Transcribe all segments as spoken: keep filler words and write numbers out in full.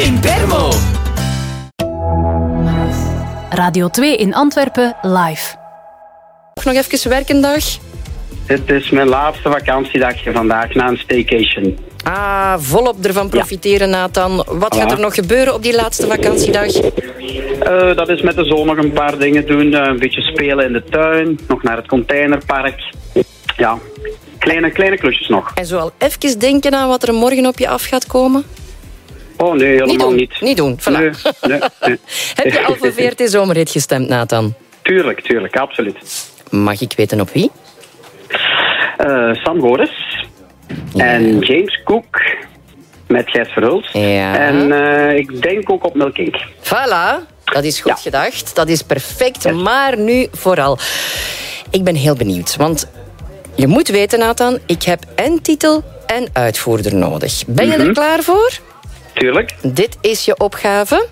in Bermo. Radio twee in Antwerpen live. Nog even werkendag. Het is mijn laatste vakantiedagje vandaag na een staycation. Ah, volop ervan profiteren, ja. Nathan. Wat gaat er nog gebeuren op die laatste vakantiedag? Uh, dat is met de zon nog een paar dingen doen. Uh, een beetje spelen in de tuin. Nog naar het containerpark. Ja, kleine, kleine klusjes nog. En zo al even denken aan wat er morgen op je af gaat komen? Oh nee, helemaal niet. Doen. Niet, niet doen, voilà. Nee, nee, nee. Heb je al voor V R T Zomerhit gestemd, Nathan? Tuurlijk, tuurlijk, absoluut. Mag ik weten op wie? Uh, Sam Goris. Ja. En James Cook met Gijs Verhulst. Ja. En uh, ik denk ook op Milkink. Voilà, dat is goed ja. gedacht. Dat is perfect. Yes. Maar nu vooral. Ik ben heel benieuwd. Want je moet weten, Nathan, ik heb en titel en uitvoerder nodig. Ben je mm-hmm. er klaar voor? Tuurlijk. Dit is je opgave.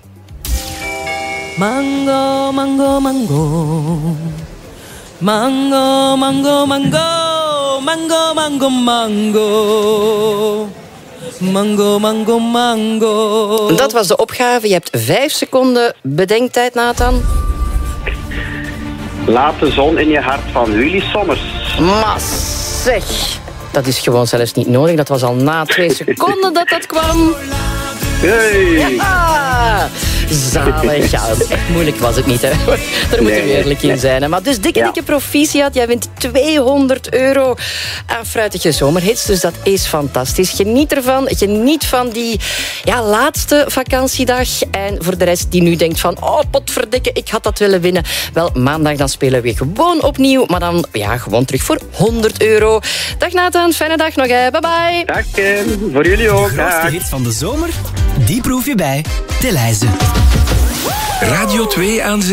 Mango, mango, mango. Mango, mango, mango. Mango, mango, mango. Mango, mango, mango. Dat was de opgave. Je hebt vijf seconden bedenktijd, Nathan. Laat de zon in je hart van Willy Sommers. Maar zeg, dat is gewoon zelfs niet nodig. Dat was al na twee seconden dat dat kwam. Hey. Ja, zalig. Ja, echt moeilijk was het niet, hè. Daar moeten nee, we eerlijk nee. in zijn. Hè. Maar dus dikke, dikke ja. proficiat. Jij wint tweehonderd euro aan fruitige zomerhits. Dus dat is fantastisch. Geniet ervan. Geniet van die ja, laatste vakantiedag. En voor de rest die nu denkt van... Oh, potverdikke, ik had dat willen winnen. Wel, maandag dan spelen we gewoon opnieuw. Maar dan ja, gewoon terug voor honderd euro. Dag Nathan, fijne dag nog. Hè. Bye bye. Dag Kim, voor jullie ook. De grootste hit van de zomer, die proef je bij De Leize. Radio twee aan